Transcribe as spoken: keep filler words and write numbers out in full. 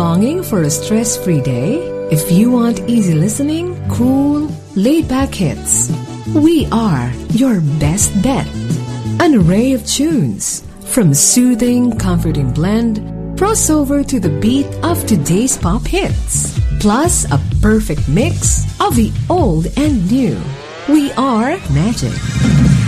Longing for a stress-free day? If you want easy listening, cool, laid-back hits, we are your best bet. An array of tunes, from soothing, comforting blend, crossover to the beat of today's pop hits, plus a perfect mix of the old and new. We are Magic.